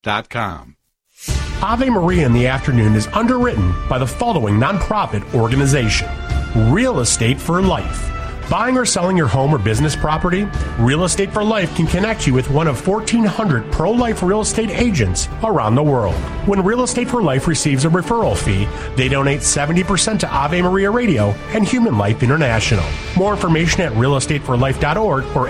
realestateforlife.com. Ave Maria in the Afternoon is underwritten by the following nonprofit organization: Real Estate for Life. Buying or selling your home or business property? Real Estate for Life can connect you with one of 1,400 pro-life real estate agents around the world. When Real Estate for Life receives a referral fee, they donate 70% to Ave Maria Radio and Human Life International. More information at realestateforlife.org or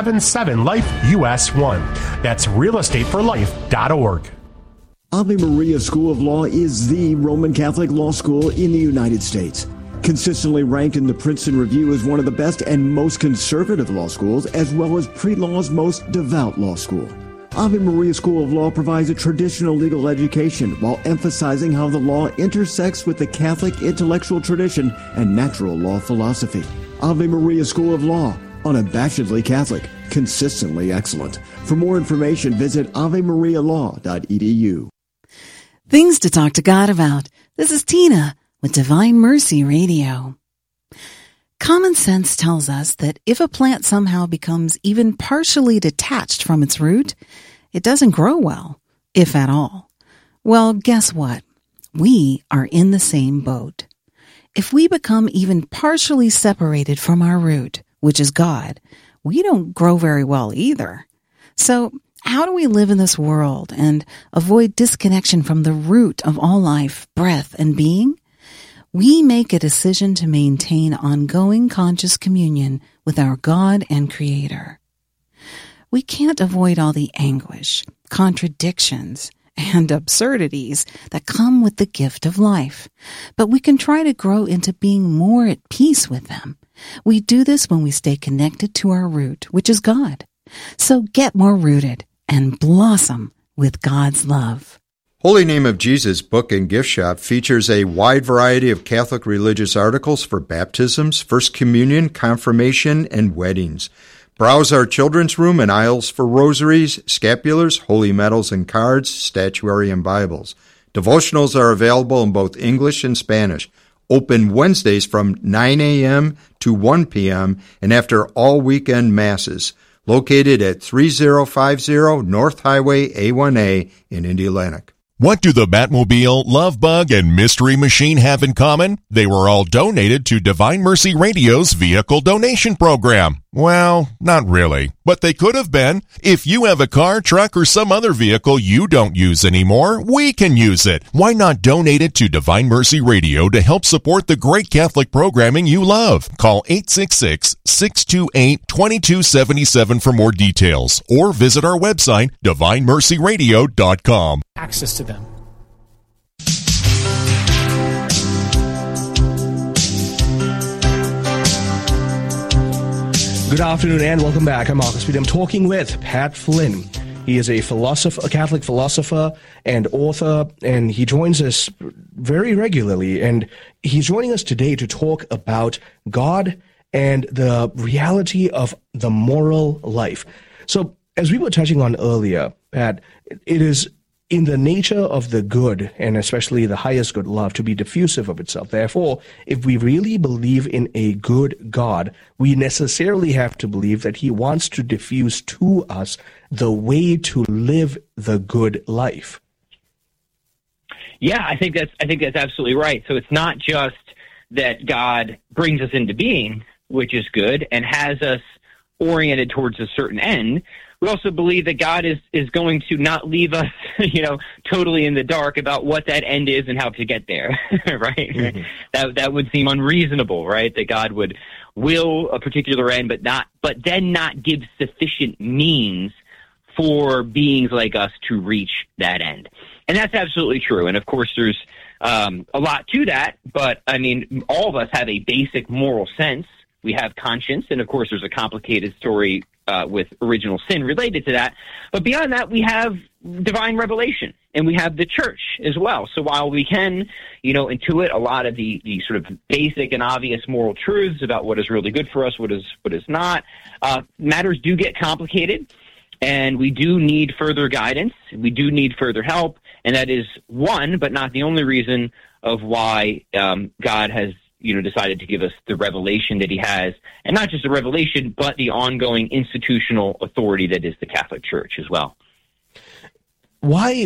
877-LIFE-US1. That's realestateforlife.org. Ave Maria School of Law is the Roman Catholic law school in the United States. Consistently ranked in the Princeton Review as one of the best and most conservative law schools, as well as pre-law's most devout law school. Ave Maria School of Law provides a traditional legal education while emphasizing how the law intersects with the Catholic intellectual tradition and natural law philosophy. Ave Maria School of Law, unabashedly Catholic, consistently excellent. For more information, visit avemarialaw.edu. Things to talk to God about. This is Tina with Divine Mercy Radio. Common sense tells us that if a plant somehow becomes even partially detached from its root, it doesn't grow well, if at all. Well, guess what? We are in the same boat. If we become even partially separated from our root, which is God, we don't grow very well either. So, how do we live in this world and avoid disconnection from the root of all life, breath, and being? We make a decision to maintain ongoing conscious communion with our God and Creator. We can't avoid all the anguish, contradictions, and absurdities that come with the gift of life, but we can try to grow into being more at peace with them. We do this when we stay connected to our root, which is God. So get more rooted and blossom with God's love. Holy Name of Jesus Book and Gift Shop features a wide variety of Catholic religious articles for baptisms, First Communion, confirmation, and weddings. Browse our children's room and aisles for rosaries, scapulars, holy medals and cards, statuary, and Bibles. Devotionals are available in both English and Spanish. Open Wednesdays from 9 a.m. to 1 p.m. and after all weekend masses. Located at 3050 North Highway A1A in Indianapolis. What do the Batmobile, Love Bug, and Mystery Machine have in common? They were all donated to Divine Mercy Radio's vehicle donation program. Well, not really, but they could have been. If you have a car, truck, or some other vehicle you don't use anymore, we can use it. Why not donate it to Divine Mercy Radio to help support the great Catholic programming you love? Call 866-628-2277 for more details, or visit our website, divinemercyradio.com. Access to them. Good afternoon and welcome back. I'm Marcus Speed. I'm talking with Pat Flynn. He is a Catholic philosopher and author, and he joins us very regularly. And he's joining us today to talk about God and the reality of the moral life. So, as we were touching on earlier, Pat, it is in the nature of the good, and especially the highest good, love, to be diffusive of itself. Therefore, if we really believe in a good God, we necessarily have to believe that he wants to diffuse to us the way to live the good life. Yeah, I think that's absolutely right. So it's not just that God brings us into being, which is good, and has us oriented towards a certain end. We also believe that God is going to not leave us, totally in the dark about what that end is and how to get there, right? Mm-hmm. That would seem unreasonable, right? That God would will a particular end, but then not give sufficient means for beings like us to reach that end. And that's absolutely true. And of course, there's a lot to that, but I mean, all of us have a basic moral sense. We have conscience, and of course, there's a complicated story with original sin related to that. But beyond that, we have divine revelation, and we have the church as well. So while we can, intuit a lot of the sort of basic and obvious moral truths about what is really good for us, what is not, matters do get complicated, and we do need further guidance. We do need further help, and that is one, but not the only reason of why God has decided to give us the revelation that he has, and not just the revelation, but the ongoing institutional authority that is the Catholic Church as well. Why